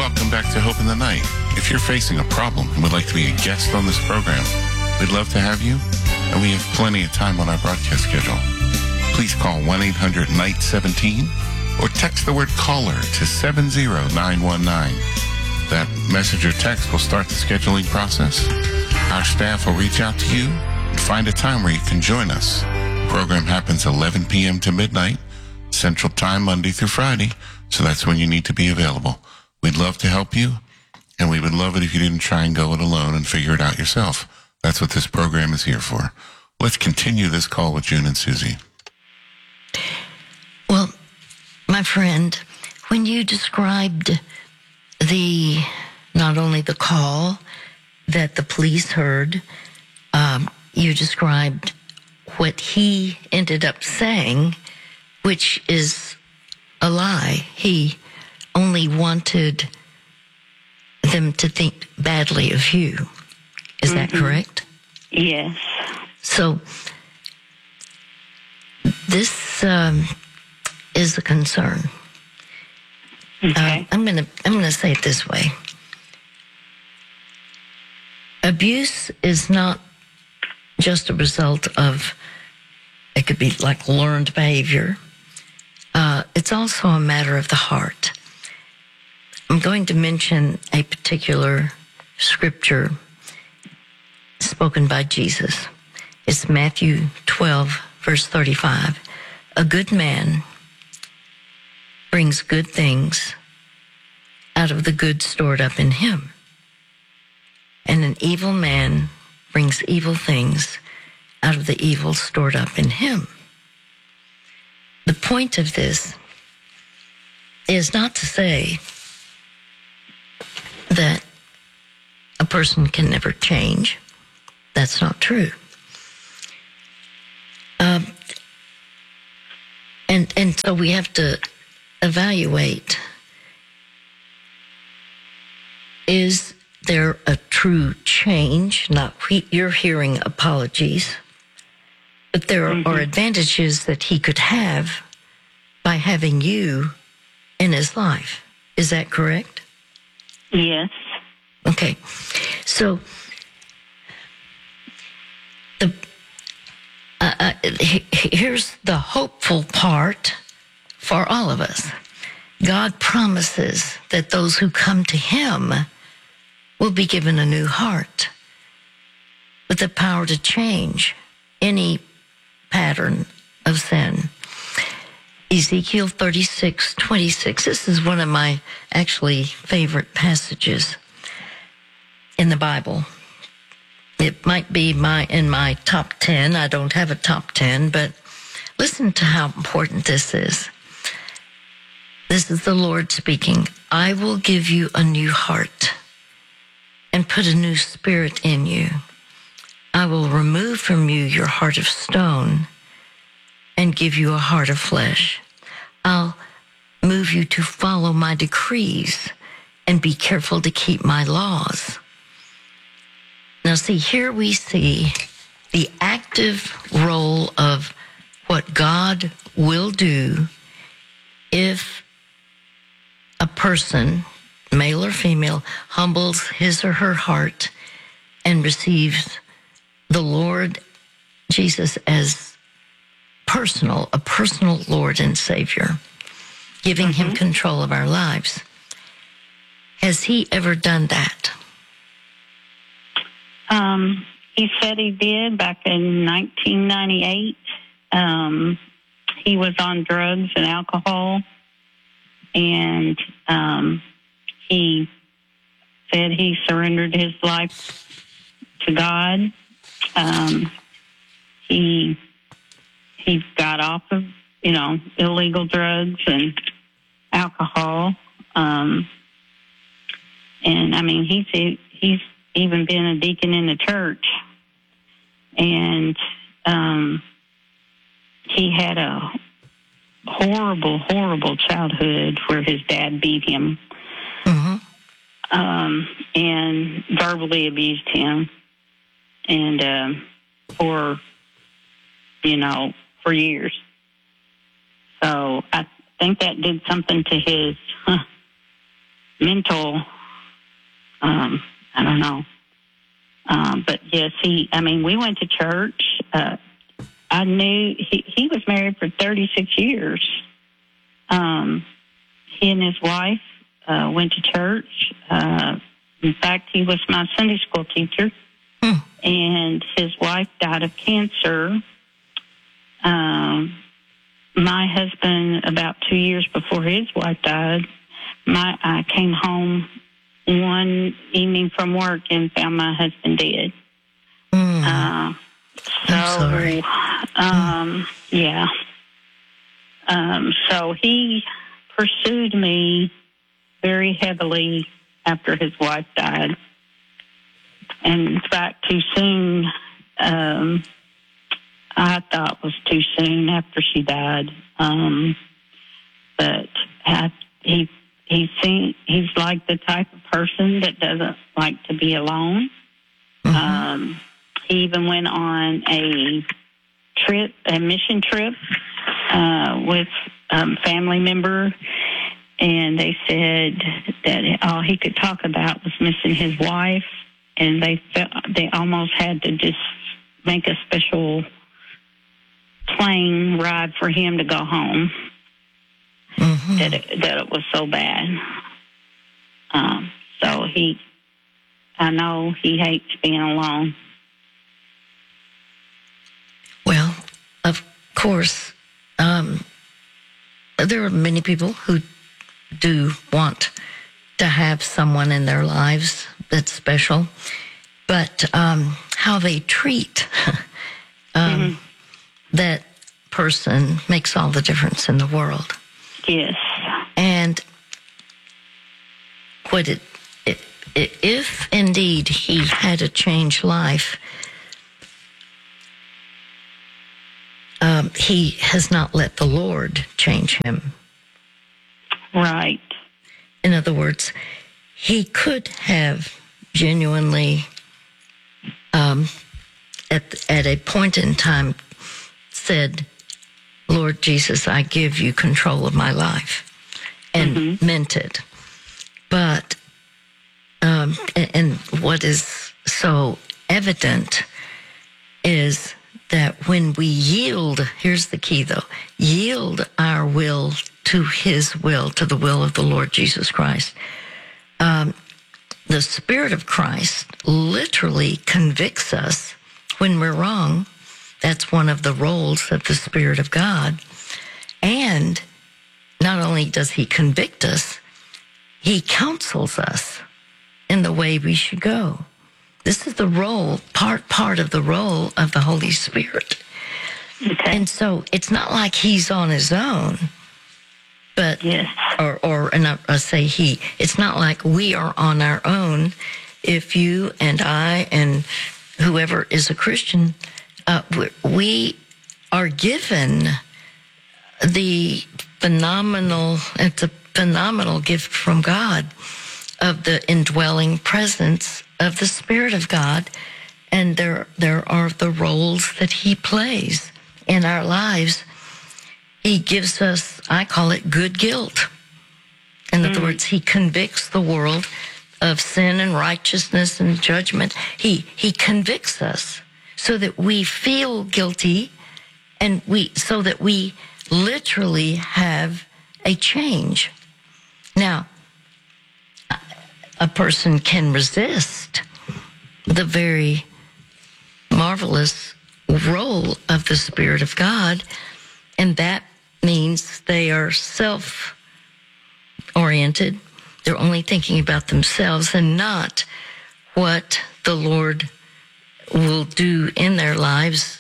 Welcome back to Hope in the Night. If you're facing a problem and would like to be a guest on this program, we'd love to have you, and we have plenty of time on our broadcast schedule. Please call 1-800-NIGHT-17 or text the word caller to 70919. That message or text will start the scheduling process. Our staff will reach out to you and find a time where you can join us. The program happens 11 p.m. to midnight, Central Time, Monday through Friday, so that's when you need to be available. We'd love to help you, and we would love it if you didn't try and go it alone and figure it out yourself. That's what this program is here for. Let's continue this call with June and Susie. Well, my friend, when you described not only the call that the police heard, you described what he ended up saying, which is a lie. He only wanted them to think badly of you. Is that correct? Yes. So this is a concern. Okay. I'm gonna say it this way. Abuse is not just a result of, it could be like learned behavior. It's also a matter of the heart. I'm going to mention a particular scripture spoken by Jesus. It's Matthew 12, verse 35. A good man brings good things out of the good stored up in him, and an evil man brings evil things out of the evil stored up in him. The point of this is not to say that a person can never change. That's not true. And so we have to evaluate, is there a true change? Not you're hearing apologies, but there are advantages that he could have by having you in his life. Is that correct? Yes. Okay. So here's the hopeful part for all of us. God promises that those who come to him will be given a new heart with the power to change any pattern of sin. Ezekiel 36:26. This is one of my actually favorite passages in the Bible. It might be in my top 10. I don't have a top 10, but listen to how important this is. This is the Lord speaking. I will give you a new heart and put a new spirit in you. I will remove from you your heart of stone and give you a heart of flesh. I'll move you to follow my decrees and be careful to keep my laws. Now see, here we see the active role of what God will do if a person, male or female, humbles his or her heart and receives the Lord Jesus as a personal Lord and Savior, giving him control of our lives. Has he ever done that? He said he did back in 1998. He was on drugs and alcohol, and he said he surrendered his life to God. He got off of, illegal drugs and alcohol. And I mean, he's even been a deacon in the church. And he had a horrible, horrible childhood where his dad beat him and verbally abused him. And for years. So I think that did something to mental, I don't know. But yes, we went to church. I knew he was married for 36 years. He and his wife went to church. In fact, he was my Sunday school teacher, and his wife died of cancer. My husband, about 2 years before his wife died, I came home one evening from work and found my husband dead. I'm sorry. Yeah. So he pursued me very heavily after his wife died. And in fact, too soon, I thought was too soon after she died. But he's like the type of person that doesn't like to be alone. He even went on a mission trip, with a family member, and they said that all he could talk about was missing his wife, and they almost had to just make a special plane ride for him to go home. That it was so bad. So I know he hates being alone. Well, of course, there are many people who do want to have someone in their lives that's special, but how they treat that person makes all the difference in the world. Yes. And if indeed he had a changed life, he has not let the Lord change him. Right. In other words, he could have genuinely, at a point in time, said, Lord Jesus, I give you control of my life, and meant it. But, and what is so evident is that when we yield, here's the key though, yield our will to his will, to the will of the Lord Jesus Christ. The Spirit of Christ literally convicts us when we're wrong. That's one of the roles of the Spirit of God. And not only does he convict us, he counsels us in the way we should go. This is the role, part of the role of the Holy Spirit. Okay. And so it's not like he's on his own, but, yes. and I say he, it's not like we are on our own. If you and I and whoever is a Christian, we are given it's a phenomenal gift from God of the indwelling presence of the Spirit of God. And there are the roles that he plays in our lives. He gives us, I call it good guilt. In other words, he convicts the world of sin and righteousness and judgment. He convicts us so that we feel guilty, and so that we literally have a change. Now, a person can resist the very marvelous role of the Spirit of God, and that means they are self-oriented. They're only thinking about themselves and not what the Lord will do in their lives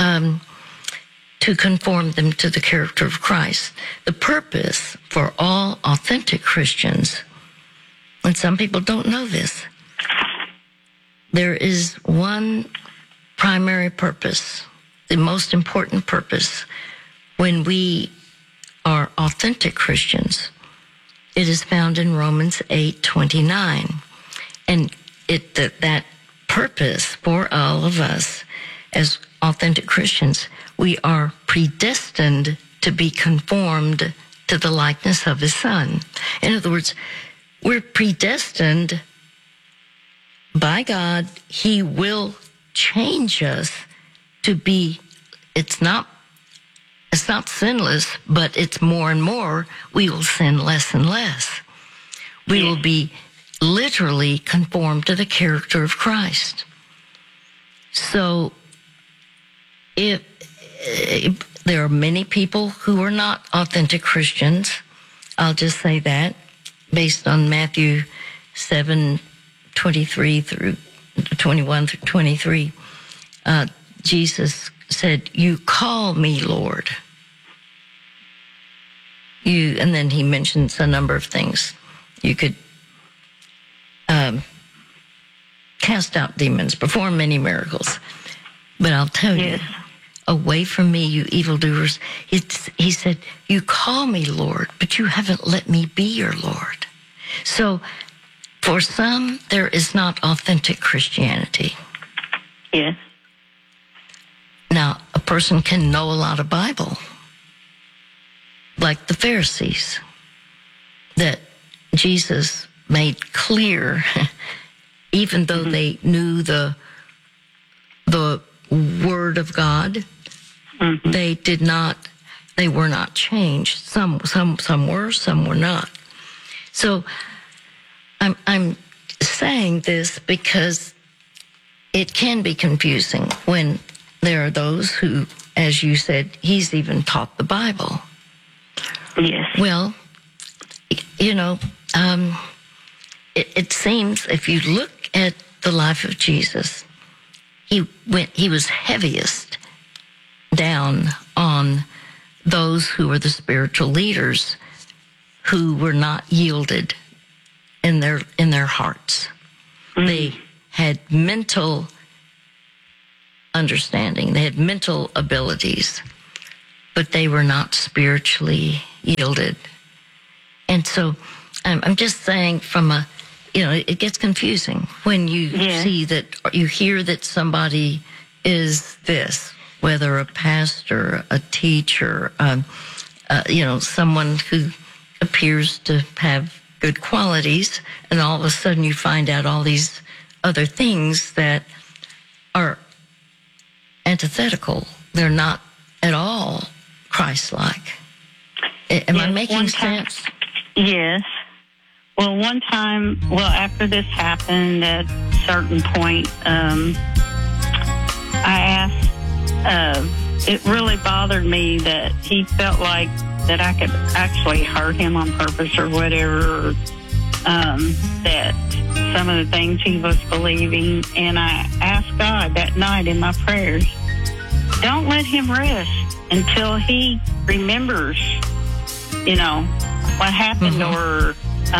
to conform them to the character of Christ. The purpose for all authentic Christians, and some people don't know this, there is one primary purpose, the most important purpose when we are authentic Christians. It is found in Romans 8:29. And that purpose for all of us as authentic Christians, we are predestined to be conformed to the likeness of his Son. In other words, we're predestined by God. He will change us to be, it's not sinless, but it's more and more. We will sin less and less. We will be literally conformed to the character of Christ. So if there are many people who are not authentic Christians, I'll just say that, based on Matthew 7:23 through 21 through 23, Jesus said, "You call me Lord." And then he mentions a number of things. You could cast out demons, perform many miracles. But I'll tell you, away from me, you evildoers. He said, "You call me Lord, but you haven't let me be your Lord." So for some, there is not authentic Christianity. Yes. Now, a person can know a lot of Bible, like the Pharisees, that Jesus made clear, even though they knew the Word of God, they were not changed. Some were, some were not. So I'm saying this because it can be confusing when there are those who, as you said, he's even taught the Bible. Yes. Well, it seems if you look at the life of Jesus, he was heaviest down on those who were the spiritual leaders who were not yielded in their hearts. They had mental understanding, they had mental abilities, but they were not spiritually yielded. And so I'm just saying it gets confusing when you see that, you hear that somebody is this, whether a pastor, a teacher, someone who appears to have good qualities, and all of a sudden you find out all these other things that are antithetical. They're not at all Christ-like. Am I making sense? Yes. Well, one time, after this happened, at a certain point, I asked, it really bothered me that he felt like that I could actually hurt him on purpose or whatever, that some of the things he was believing. And I asked God that night in my prayers, don't let him rest until he remembers, what happened, or,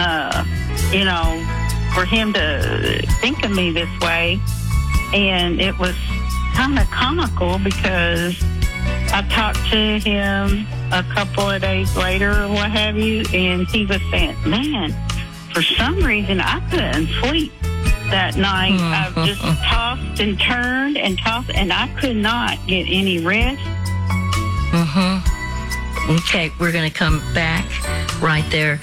for him to think of me this way. And it was kind of comical because I talked to him a couple of days later or what have you, and he was saying, man, for some reason I couldn't sleep that night. I just tossed and turned and tossed, and I could not get any rest. Okay, we're going to come back right there.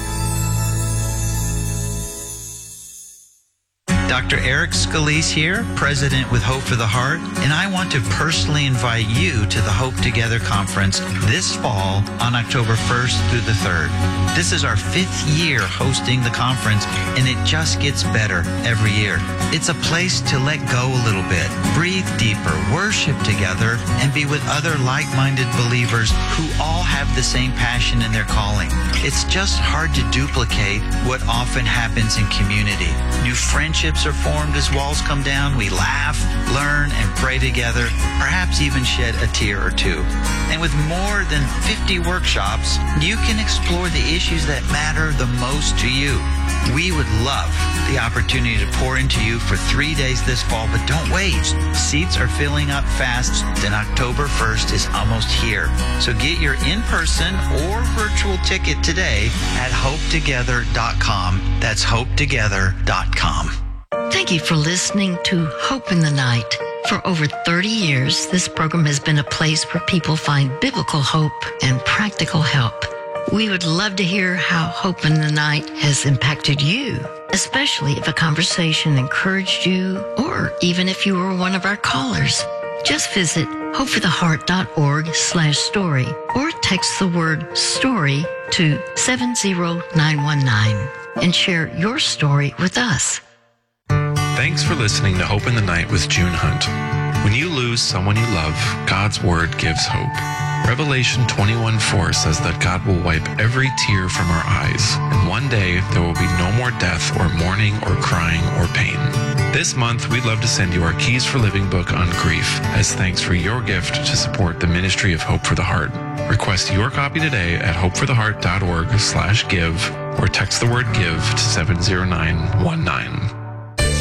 Dr. Eric Scalise here, President with Hope for the Heart, and I want to personally invite you to the Hope Together Conference this fall on October 1st through the 3rd. This is our 5th year hosting the conference, and it just gets better every year. It's a place to let go a little bit, breathe deeper, worship together, and be with other like-minded believers who all have the same passion in their calling. It's just hard to duplicate what often happens in community. New friendships are formed as walls come down. We laugh, learn, and pray together, perhaps even shed a tear or two. And with more than 50 workshops, you can explore the issues that matter the most to you. We would love the opportunity to pour into you for 3 days this fall, but don't wait. Seats are filling up fast, and October 1st is almost here. So get your in-person or virtual ticket today at hopetogether.com. That's hopetogether.com. Thank you for listening to Hope in the Night. For over 30 years, this program has been a place where people find biblical hope and practical help. We would love to hear how Hope in the Night has impacted you, especially if a conversation encouraged you or even if you were one of our callers. Just visit hopefortheheart.org/story or text the word story to 70919 and share your story with us. Thanks for listening to Hope in the Night with June Hunt. When you lose someone you love, God's Word gives hope. Revelation 21:4 says that God will wipe every tear from our eyes, and one day there will be no more death or mourning or crying or pain. This month, we'd love to send you our Keys for Living book on grief as thanks for your gift to support the ministry of Hope for the Heart. Request your copy today at hopefortheheart.org/give or text the word give to 70919.